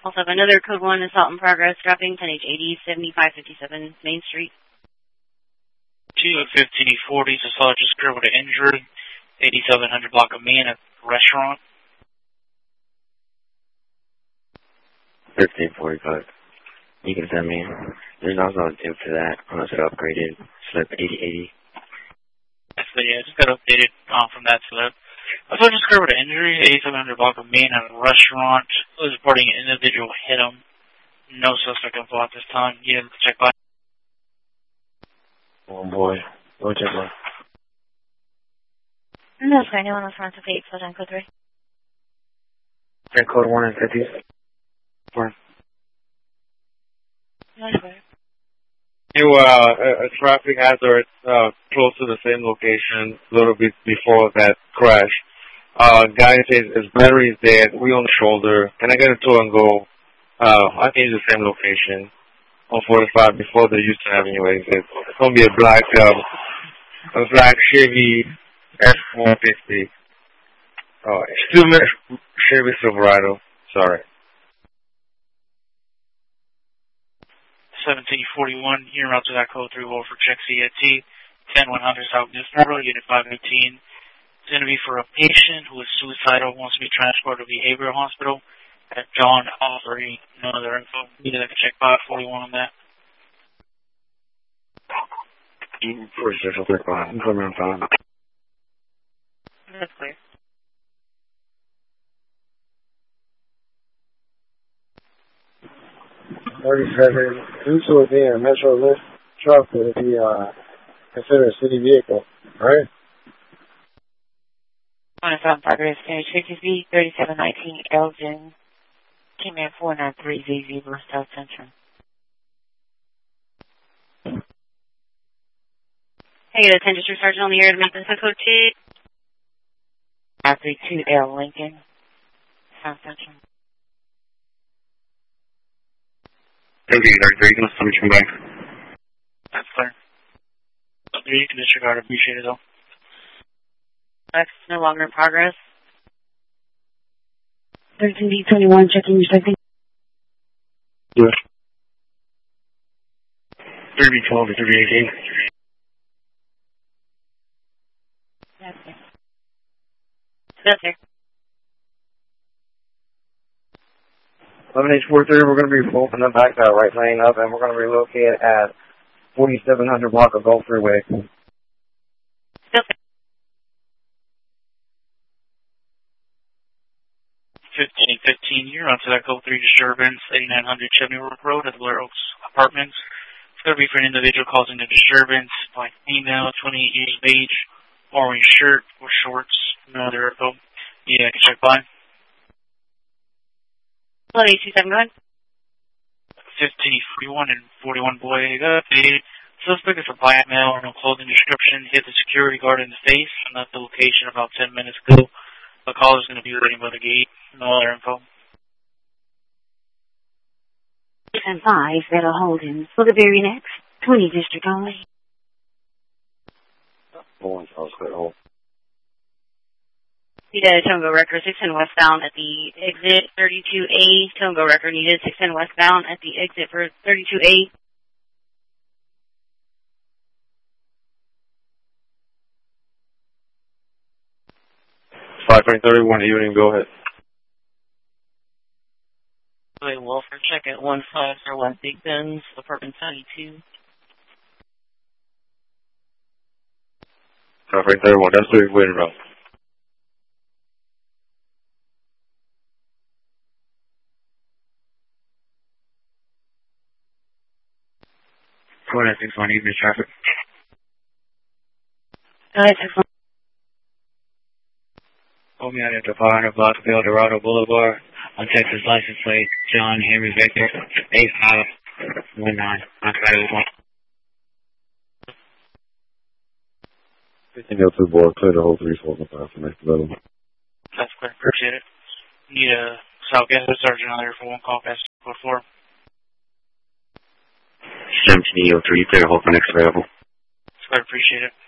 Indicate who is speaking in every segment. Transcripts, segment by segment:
Speaker 1: Also have another code 1 assault in progress, dropping tonnage 80, 7557 Main Street.
Speaker 2: 1540, assault just occurred with an injury. 8700 block of Main at the restaurant.
Speaker 3: 1545. You can send me. There's also a tip for that unless it upgraded. Slip 8080.
Speaker 2: So yeah, just got updated from that slip. Also just occurred with an injury. 8700 block of Main at a restaurant. Was reporting an individual hit him. No suspect involved at this time. Yeah, check by.
Speaker 3: Oh boy. Go check by.
Speaker 1: No, sorry, no one was front of 8, so down code 3.
Speaker 3: Check code 1 and 50. 4.
Speaker 4: A traffic hazard close to the same location, a little bit before that crash. Guy says his battery is dead, wheel on the shoulder. Can I get a tow and go? I think it's the same location on 45 before the Houston Avenue exit. It's going to be a black Chevy F-150. Still Chevy Silverado. Sorry.
Speaker 2: 1741, you're out to that code 3 for check CAT, 10100 South Distant Road, Unit 518. It's going to be for a patient who is suicidal, wants to be transported to behavioral hospital at John Offery. No other info. Needed like a check 541 on that.
Speaker 3: I'm coming on time.
Speaker 1: That's clear.
Speaker 5: Due to it being a Metro Lift truck, would it be considered a city vehicle, right?
Speaker 6: On South Progress, Stage 50 3719 Elgin, Keyman 493 ZZ, South Central.
Speaker 1: Hey, the 10 District Sergeant on the air to Memphis, code 2.
Speaker 6: 532L Lincoln, South Central.
Speaker 3: 33, can switch him back.
Speaker 2: That's clear. You can disregard, appreciate it though.
Speaker 1: That's no longer in progress.
Speaker 6: 13D21, checking your second.
Speaker 3: Yes. 3012 to 3018.
Speaker 6: That's it.
Speaker 1: That's it.
Speaker 5: 11H43, we're going to be opening the back right lane up, and we're going to relocate at 4700 block of Gulf Freeway.
Speaker 1: Still there.
Speaker 2: 1515, you're on to that code 3 disturbance, 8900 Chevy Road at Blair Oaks Apartments. It's going to be for an individual causing a disturbance, black female, 28 years of age, orange shirt or shorts, no other info. Yeah, I can check by.
Speaker 1: 18271.
Speaker 2: 1541 and 41 Boyega. The suspect is a black male, no clothing description, hit the security guard in the face and left the location about 10 minutes ago. The caller is going to be waiting by the gate. No other info.
Speaker 6: 6 and 5 that are holding for the very next 20 district only.
Speaker 1: Needed Tongo Record 610 westbound at the exit 32A. Tongo Record needed 610 westbound at the exit for 32A.
Speaker 4: $5.31 evening, go ahead.
Speaker 1: Wolfer, check at 1501 Big Bends, apartment 92.
Speaker 4: 5.31, that's the waiting route.
Speaker 3: Go ahead, 61 evening traffic.
Speaker 6: Go ahead, 61.
Speaker 3: Hold me out at the 500 block of El Dorado Boulevard on Texas license plate, John Henry Victor, 8519. On Friday
Speaker 4: 1502 board, clear the whole 345 for next level.
Speaker 2: That's clear, appreciate it. Need a South Gas Sergeant out there for one call past code 4.
Speaker 3: 1703, clear the whole for next available.
Speaker 2: That's clear, appreciate it.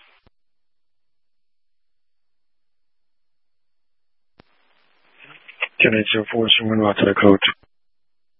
Speaker 5: Can I 04, so we're not to the coach.